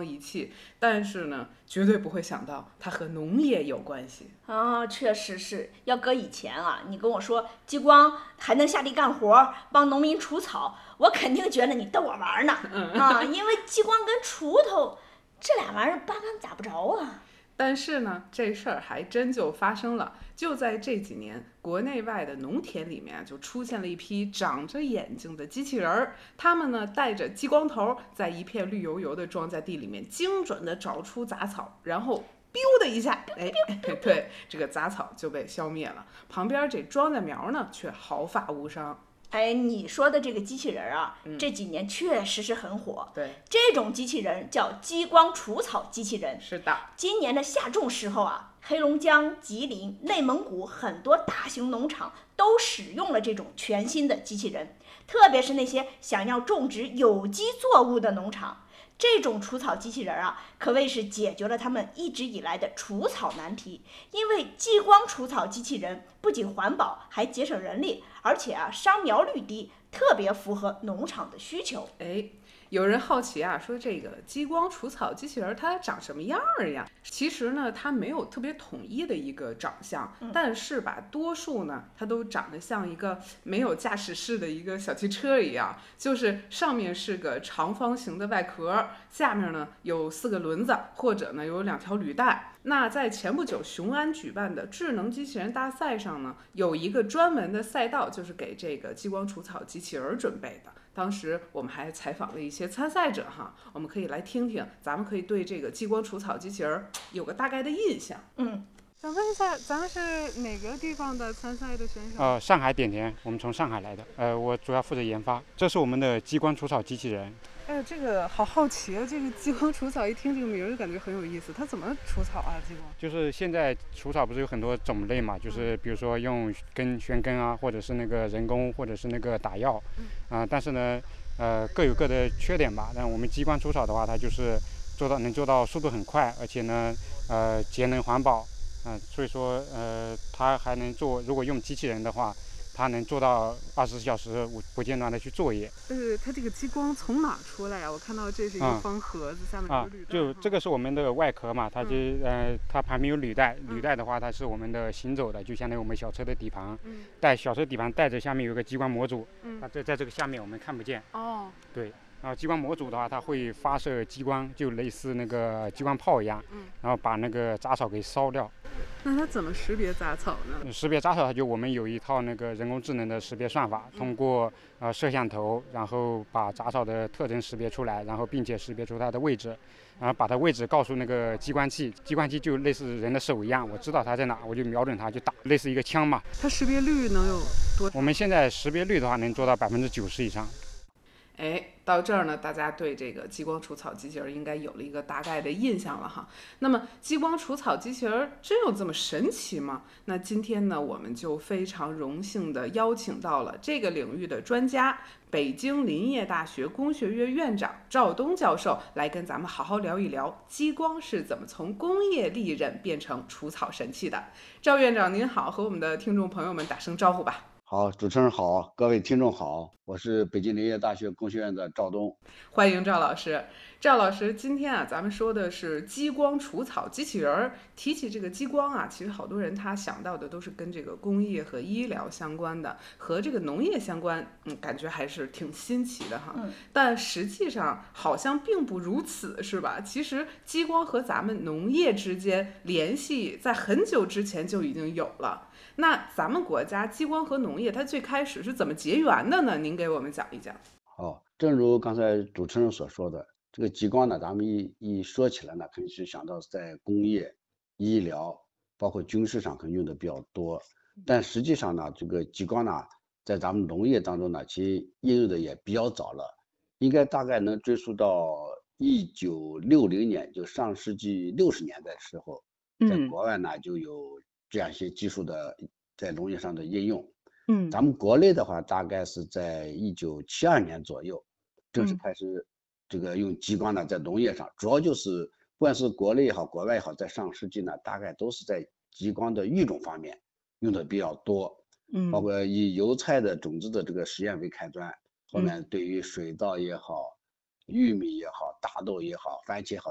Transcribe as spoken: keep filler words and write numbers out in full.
光仪器，但是呢，绝对不会想到它和农业有关系。 啊，确实是。要搁以前啊，你跟我说激光还能下地干活，帮农民除草，我肯定觉得你逗我玩呢。啊，因为激光跟锄头这俩玩意儿八竿子打不着啊。 但是呢，这事儿还真就发生了。就在这几年，国内外的农田里面就出现了一批长着眼睛的机器人儿，他们呢带着激光头，在一片绿油油的庄稼地里面精准的找出杂草，然后biu的一下，哎，对，这个杂草就被消灭了，旁边这庄稼苗呢却毫发无伤。 哎，你说的这个机器人啊， 嗯、 这几年确实是很火。 对， 这种机器人叫激光除草机器人。 是的， 今年的夏种时候啊，黑龙江、吉林、内蒙古很多大型农场都使用了这种全新的机器人，特别是那些想要种植有机作物的农场。这种除草机器人啊，可谓是解决了他们一直以来的除草难题。因为激光除草机器人不仅环保，还节省人力，而且啊，伤苗率低，特别符合农场的需求。 哎，有人好奇啊，说这个激光除草机器人它长什么样儿呀？其实呢，它没有特别统一的一个长相， 嗯、 但是吧，多数呢，它都长得像一个没有驾驶室的一个小汽车一样，就是上面是个长方形的外壳，下面呢有四个轮子，或者呢有两条履带。那在前不久雄安举办的智能机器人大赛上呢，有一个专门的赛道，就是给这个激光除草机器人准备的。当时我们还采访了一些参赛者哈，我们可以来听听，咱们可以对这个激光除草机器人有个大概的印象。 嗯， 想问一下，咱们是哪个地方的参赛的选手？ 呃，上海点田，我们从上海来的。呃，我主要负责研发。这是我们的激光除草机器人。 哎，这个好好奇啊！这个激光除草，一听这个名儿就感觉很有意思。它怎么除草啊？激光？ 就是现在除草不是有很多种类嘛？就是比如说用根旋根啊，或者是那个人工，或者是那个打药，啊、呃，但是呢，呃，各有各的缺点吧。但我们激光除草的话，它就是做到能做到速度很快，而且呢，呃，节能环保，啊、呃，所以说呃，它还能做，如果用机器人的话。它能做到二十四小时不不间断的去作业。 呃，它这个激光从哪出来呀？我看到这是一个方盒子，嗯、下面有履带。啊， 就这个是我们的外壳嘛，它就、嗯、呃，它旁边有履带，履带的话它是我们的行走的，就相当于我们小车的底盘。嗯。带小车底盘带着下面有个激光模组，嗯，它在在这个下面我们看不见。 哦。 对。然后激光模组的话，它会发射激光，就类似那个激光炮一样，嗯，然后把那个杂草给烧掉。 那它怎么识别杂草呢？ 识别杂草，它就我们有一套那个人工智能的识别算法，通过呃摄像头，然后把杂草的特征识别出来，然后并且识别出它的位置，然后把它位置告诉那个激光器，激光器就类似人的手一样，我知道它在哪，我就瞄准它就打，类似一个枪嘛。 它识别率能有多少？ 我们现在识别率的话，能做到百分之九十以上。 哎，到这儿呢，大家对这个激光除草机器人应该有了一个大概的印象了哈。那么，激光除草机器人真有这么神奇吗？那今天呢，我们就非常荣幸的邀请到了这个领域的专家，北京林业大学工学院院长赵东教授，来跟咱们好好聊一聊激光是怎么从工业利刃变成除草神器的。赵院长您好，和我们的听众朋友们打声招呼吧。 好，主持人好，各位听众好，我是北京林业大学工学院的赵东， 欢迎赵老师。赵老师，今天啊，咱们说的是激光除草机器人儿。提起这个激光啊，其实好多人他想到的都是跟这个工业和医疗相关的，和这个农业相关，嗯，感觉还是挺新奇的哈。 嗯、 但实际上好像并不如此，是吧？其实激光和咱们农业之间联系，在很久之前就已经有了。那咱们国家激光和农业它最开始是怎么结缘的呢？您给我们讲一讲。 好，正如刚才主持人所说的，这个激光呢，咱们一一说起来呢，肯定是想到在工业、医疗，包括军事上可能用的比较多。但实际上呢，这个激光呢，在咱们农业当中呢，其实应用的也比较早了，应该大概能追溯到一九六零年，就上世纪六十年代的时候，在国外呢就有这样一些技术的在农业上的应用。嗯，咱们国内的话，大概是在一九七二年左右，正式开始这个用激光呢，在农业上，主要就是不管是国内也好，国外也好，在上世纪呢，大概都是在激光的育种方面用的比较多。嗯，包括以油菜的种子的这个实验为开端，后面对于水稻也好、玉米也好、大豆也好、番茄也好，